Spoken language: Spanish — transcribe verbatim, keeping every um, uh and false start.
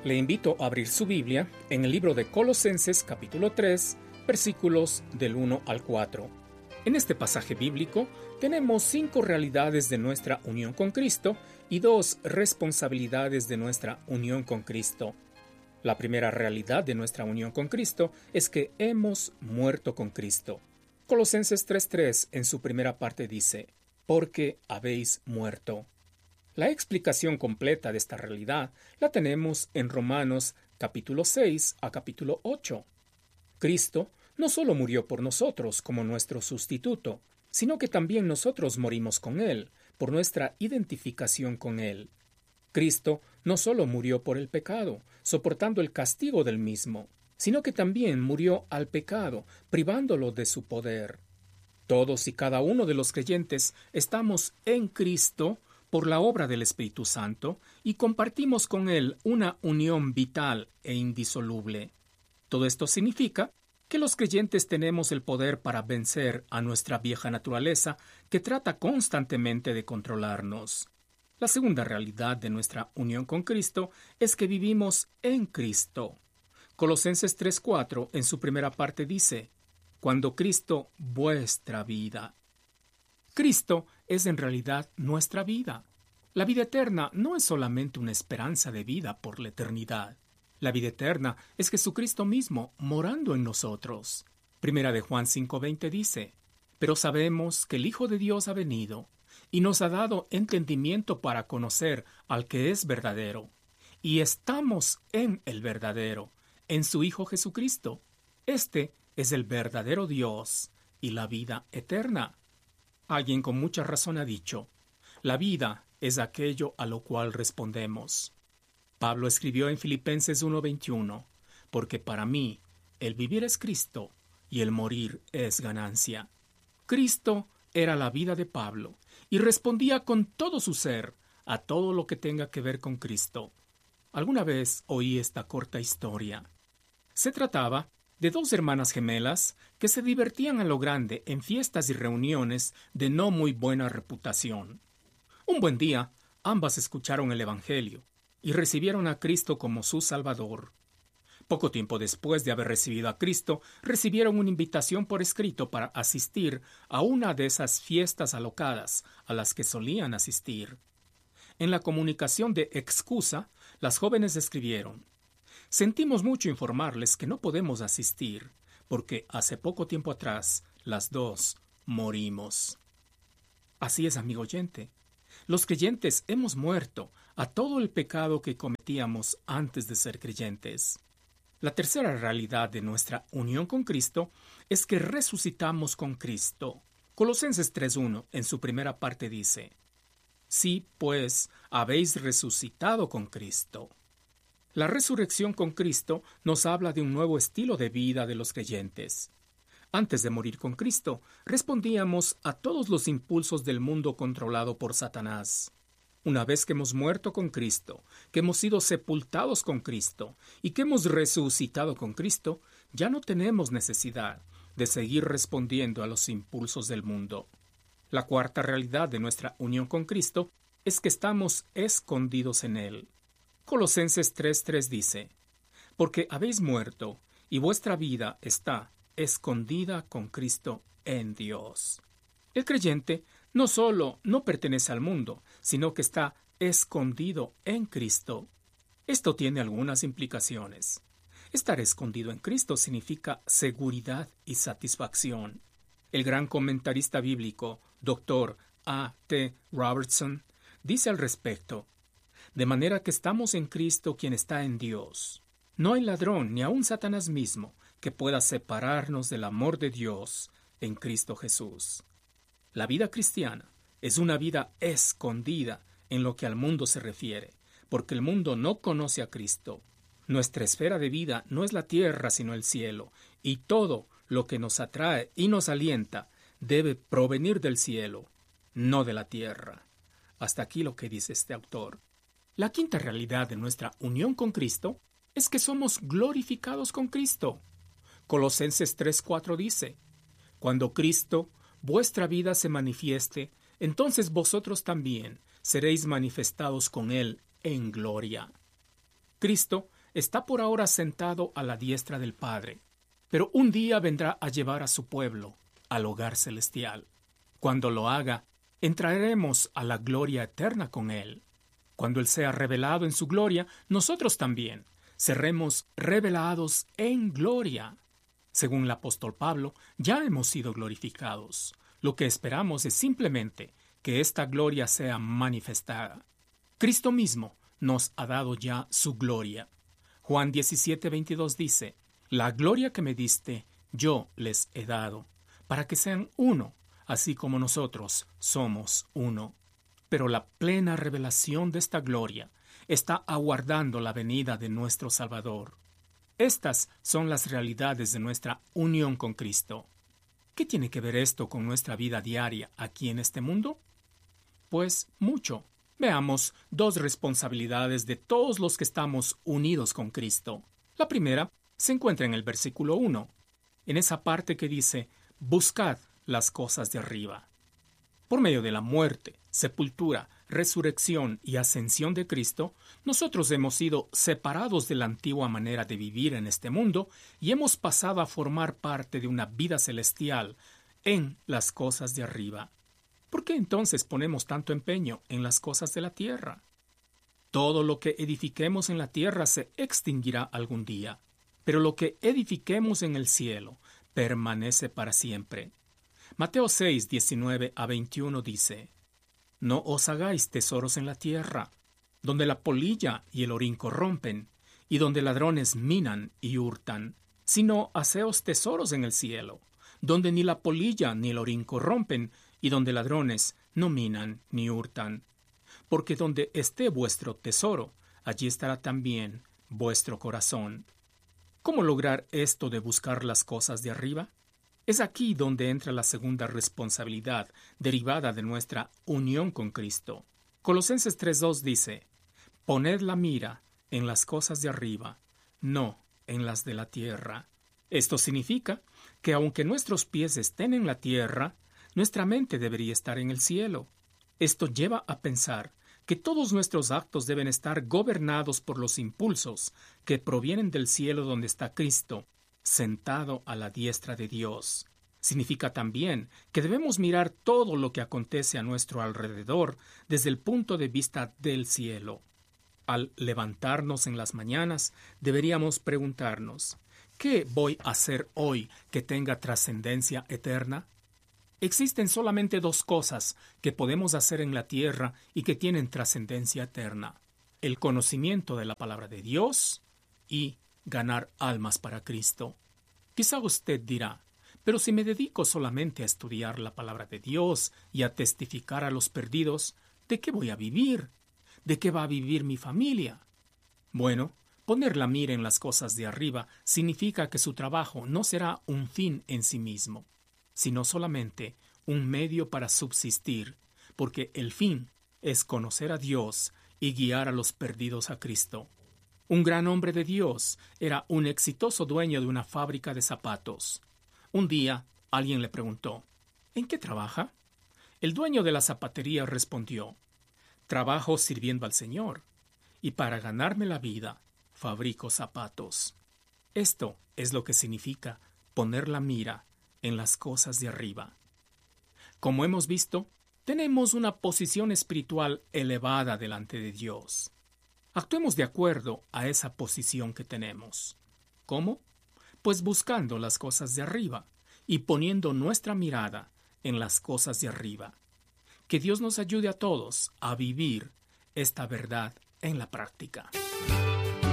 Le invito a abrir su Biblia en el libro de Colosenses capítulo tres, versículos del uno al cuatro. En este pasaje bíblico tenemos cinco realidades de nuestra unión con Cristo y dos responsabilidades de nuestra unión con Cristo. La primera realidad de nuestra unión con Cristo es que hemos muerto con Cristo. Colosenses tres tres en su primera parte dice, porque habéis muerto. La explicación completa de esta realidad la tenemos en Romanos capítulo seis a capítulo ocho. Cristo no solo murió por nosotros como nuestro sustituto, sino que también nosotros morimos con Él, por nuestra identificación con Él. Cristo no solo murió por el pecado, soportando el castigo del mismo, sino que también murió al pecado, privándolo de su poder. Todos y cada uno de los creyentes estamos en Cristo por la obra del Espíritu Santo y compartimos con Él una unión vital e indisoluble. Todo esto significa que los creyentes tenemos el poder para vencer a nuestra vieja naturaleza que trata constantemente de controlarnos. La segunda realidad de nuestra unión con Cristo es que vivimos en Cristo. Colosenses tres cuatro en su primera parte dice, cuando Cristo vuestra vida. Cristo es en realidad nuestra vida. La vida eterna no es solamente una esperanza de vida por la eternidad. La vida eterna es Jesucristo mismo morando en nosotros. Primera de Juan cinco veinte dice, pero sabemos que el Hijo de Dios ha venido y nos ha dado entendimiento para conocer al que es verdadero. Y estamos en el verdadero, en su Hijo Jesucristo. Este es el verdadero Dios y la vida eterna. Alguien con mucha razón ha dicho, la vida es aquello a lo cual respondemos. Pablo escribió en Filipenses uno veintiuno, porque para mí el vivir es Cristo y el morir es ganancia. Cristo era la vida de Pablo y respondía con todo su ser a todo lo que tenga que ver con Cristo. Alguna vez oí esta corta historia. Se trataba de dos hermanas gemelas que se divertían a lo grande en fiestas y reuniones de no muy buena reputación. Un buen día, ambas escucharon el Evangelio y recibieron a Cristo como su Salvador. Poco tiempo después de haber recibido a Cristo, recibieron una invitación por escrito para asistir a una de esas fiestas alocadas a las que solían asistir. En la comunicación de excusa, las jóvenes escribieron, sentimos mucho informarles que no podemos asistir, porque hace poco tiempo atrás las dos morimos. Así es, amigo oyente. Los creyentes hemos muerto a todo el pecado que cometíamos antes de ser creyentes. La tercera realidad de nuestra unión con Cristo es que resucitamos con Cristo. Colosenses tres uno en su primera parte dice, sí, pues, habéis resucitado con Cristo. La resurrección con Cristo nos habla de un nuevo estilo de vida de los creyentes. Antes de morir con Cristo, respondíamos a todos los impulsos del mundo controlado por Satanás. Una vez que hemos muerto con Cristo, que hemos sido sepultados con Cristo y que hemos resucitado con Cristo, ya no tenemos necesidad de seguir respondiendo a los impulsos del mundo. La cuarta realidad de nuestra unión con Cristo es que estamos escondidos en Él. Colosenses tres tres dice, porque habéis muerto y vuestra vida está escondida con Cristo en Dios. El creyente no solo no pertenece al mundo, sino que está escondido en Cristo. Esto tiene algunas implicaciones. Estar escondido en Cristo significa seguridad y satisfacción. El gran comentarista bíblico, doctor A T Robertson, dice al respecto, de manera que estamos en Cristo quien está en Dios. No hay ladrón, ni aun Satanás mismo, que pueda separarnos del amor de Dios en Cristo Jesús. La vida cristiana es una vida escondida en lo que al mundo se refiere, porque el mundo no conoce a Cristo. Nuestra esfera de vida no es la tierra sino el cielo, y todo lo que nos atrae y nos alienta debe provenir del cielo, no de la tierra. Hasta aquí lo que dice este autor. La quinta realidad de nuestra unión con Cristo es que somos glorificados con Cristo. Colosenses tres cuatro dice, cuando Cristo, vuestra vida se manifieste, entonces vosotros también seréis manifestados con Él en gloria. Cristo está por ahora sentado a la diestra del Padre, pero un día vendrá a llevar a su pueblo al hogar celestial. Cuando lo haga, entraremos a la gloria eterna con Él. Cuando Él sea revelado en su gloria, nosotros también seremos revelados en gloria. Según el apóstol Pablo, ya hemos sido glorificados. Lo que esperamos es simplemente que esta gloria sea manifestada. Cristo mismo nos ha dado ya su gloria. Juan diecisiete veintidós dice: La gloria que me diste, yo les he dado, para que sean uno, así como nosotros somos uno. Pero la plena revelación de esta gloria está aguardando la venida de nuestro Salvador. Estas son las realidades de nuestra unión con Cristo. ¿Qué tiene que ver esto con nuestra vida diaria aquí en este mundo? Pues mucho. Veamos dos responsabilidades de todos los que estamos unidos con Cristo. La primera se encuentra en el versículo uno, en esa parte que dice: Buscad las cosas de arriba. Por medio de la muerte, sepultura, resurrección y ascensión de Cristo, nosotros hemos sido separados de la antigua manera de vivir en este mundo y hemos pasado a formar parte de una vida celestial en las cosas de arriba. ¿Por qué entonces ponemos tanto empeño en las cosas de la tierra? Todo lo que edifiquemos en la tierra se extinguirá algún día, pero lo que edifiquemos en el cielo permanece para siempre. Mateo seis, diecinueve a veintiuno dice: No os hagáis tesoros en la tierra, donde la polilla y el orín corrompen, y donde ladrones minan y hurtan, sino haceos tesoros en el cielo, donde ni la polilla ni el orín corrompen, y donde ladrones no minan ni hurtan. Porque donde esté vuestro tesoro, allí estará también vuestro corazón. ¿Cómo lograr esto de buscar las cosas de arriba? Es aquí donde entra la segunda responsabilidad derivada de nuestra unión con Cristo. Colosenses tres dos dice: Poned la mira en las cosas de arriba, no en las de la tierra. Esto significa que aunque nuestros pies estén en la tierra, nuestra mente debería estar en el cielo. Esto lleva a pensar que todos nuestros actos deben estar gobernados por los impulsos que provienen del cielo donde está Cristo, sentado a la diestra de Dios. Significa también que debemos mirar todo lo que acontece a nuestro alrededor desde el punto de vista del cielo. Al levantarnos en las mañanas, deberíamos preguntarnos: ¿qué voy a hacer hoy que tenga trascendencia eterna? Existen solamente dos cosas que podemos hacer en la tierra y que tienen trascendencia eterna: el conocimiento de la palabra de Dios y ganar almas para Cristo. Quizá usted dirá: pero si me dedico solamente a estudiar la palabra de Dios y a testificar a los perdidos, ¿de qué voy a vivir? ¿De qué va a vivir mi familia? Bueno, poner la mira en las cosas de arriba significa que su trabajo no será un fin en sí mismo, sino solamente un medio para subsistir, porque el fin es conocer a Dios y guiar a los perdidos a Cristo. Un gran hombre de Dios era un exitoso dueño de una fábrica de zapatos. Un día, alguien le preguntó: ¿en qué trabaja? El dueño de la zapatería respondió: trabajo sirviendo al Señor, y para ganarme la vida, fabrico zapatos. Esto es lo que significa poner la mira en las cosas de arriba. Como hemos visto, tenemos una posición espiritual elevada delante de Dios. Actuemos de acuerdo a esa posición que tenemos. ¿Cómo? Pues buscando las cosas de arriba y poniendo nuestra mirada en las cosas de arriba. Que Dios nos ayude a todos a vivir esta verdad en la práctica.